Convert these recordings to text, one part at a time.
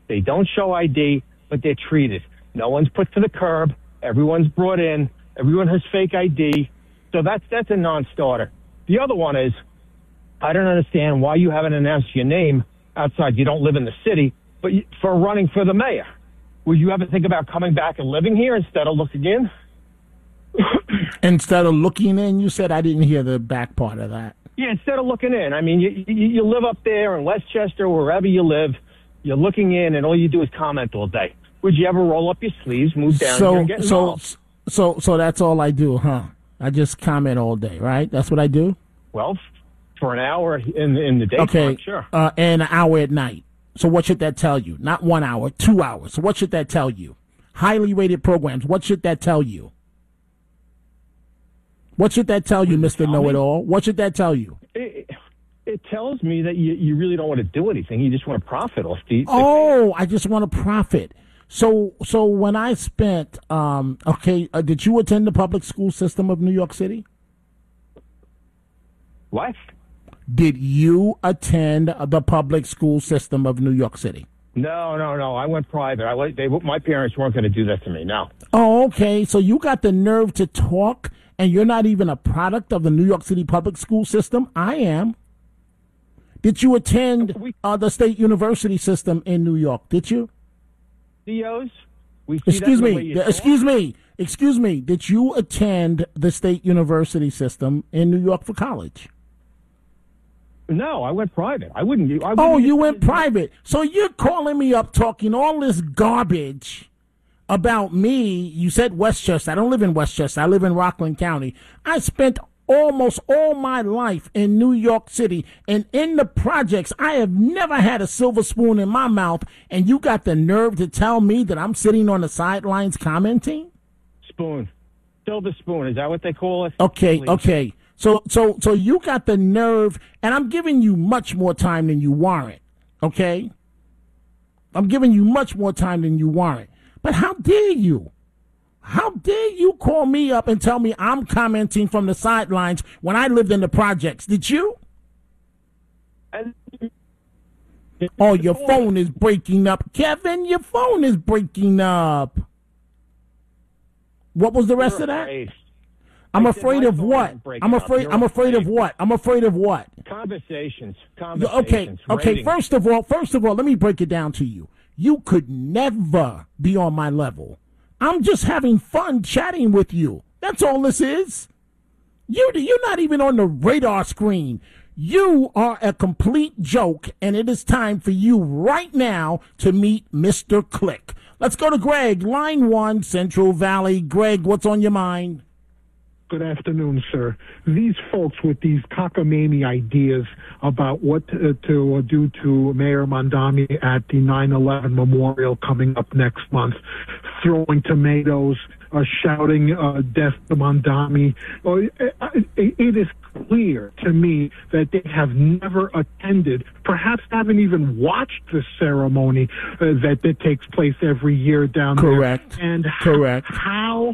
They don't show ID, but they're treated. No one's put to the curb. Everyone's brought in. Everyone has fake ID. So that's a non-starter. The other one is, I don't understand why you haven't announced your name outside. You don't live in the city, but for running for the mayor. Would you ever think about coming back and living here instead of looking in? Instead of looking in, you said? I didn't hear the back part of that. Yeah, instead of looking in. I mean, you live up there in Westchester, wherever you live. You're looking in, and all you do is comment all day. Would you ever roll up your sleeves, move down here and get involved? So that's all I do, huh? I just comment all day, right? That's what I do? Well, for an hour in the daytime, okay. Sure. And an hour at night. So what should that tell you? Not 1 hour, 2 hours. So what should that tell you? Highly rated programs. What should that tell you? What should that tell you, Mr. Know-It-All? What should that tell you? It tells me that you really don't want to do anything. You just want to profit off I just want to profit. So when I spent, did you attend the public school system of New York City? What? Did you attend the public school system of New York City? No. I went private. My parents weren't going to do that to me, no. Oh, okay. So you got the nerve to talk, and you're not even a product of the New York City public school system? I am. Did you attend the State University system in New York? Did you? CEOs? Excuse me. Did you attend the State University system in New York for college? No, I went private. I wouldn't. You went private. So you're calling me up talking all this garbage about me. You said Westchester. I don't live in Westchester. I live in Rockland County. I spent almost all my life in New York City, and in the projects, I have never had a silver spoon in my mouth, and you got the nerve to tell me that I'm sitting on the sidelines commenting? Spoon. Silver spoon. Is that what they call it? Okay. So you got the nerve, and I'm giving you much more time than you warrant, okay? I'm giving you much more time than you warrant. But how dare you? How dare you call me up and tell me I'm commenting from the sidelines when I lived in the projects? Did you? Oh, your phone is breaking up. Kevin, your phone is breaking up. What was the rest of that? I'm afraid of what? I'm afraid of what? I'm afraid of what? Conversations. Okay. First of all, let me break it down to you. You could never be on my level. I'm just having fun chatting with you. That's all this is. You're not even on the radar screen. You are a complete joke, and it is time for you right now to meet Mr. Click. Let's go to Greg, line 1, Central Valley. Greg, what's on your mind? Good afternoon, sir. These folks with these cockamamie ideas about what to do to Mayor Mondami at the 9/11 memorial coming up next month, throwing tomatoes, shouting death to Mondami. It is clear to me that they have never attended, perhaps haven't even watched the ceremony that takes place every year down Correct. there. And Correct. how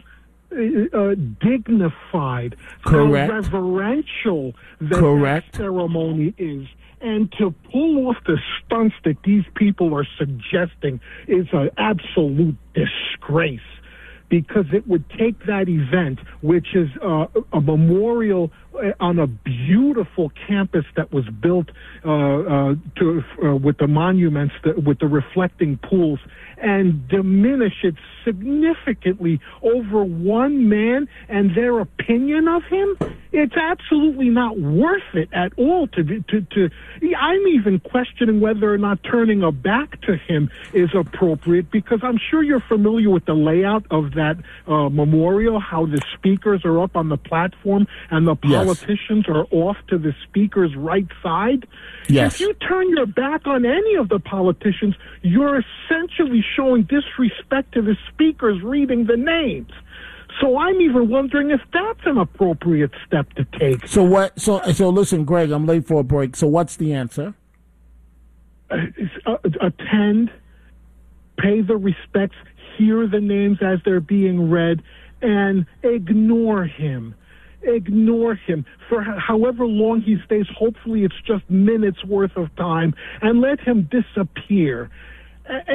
dignified, Correct. how reverential that ceremony is. And to pull off the stunts that these people are suggesting is an absolute disgrace, because it would take that event, which is a memorial on a beautiful campus that was built with the monuments, with the reflecting pools, and diminish it significantly over one man and their opinion of him. It's absolutely not worth it at all. I'm even questioning whether or not turning a back to him is appropriate, because I'm sure you're familiar with the layout of that memorial, how the speakers are up on the platform and the politicians are off to the speaker's right side. Yes. If you turn your back on any of the politicians, you're essentially showing disrespect to the speakers reading the names. So I'm even wondering if that's an appropriate step to take. So what? So listen, Greg, I'm late for a break. So what's the answer? Attend, pay the respects, hear the names as they're being read, and ignore him. Ignore him for however long he stays. Hopefully it's just minutes worth of time, and let him disappear.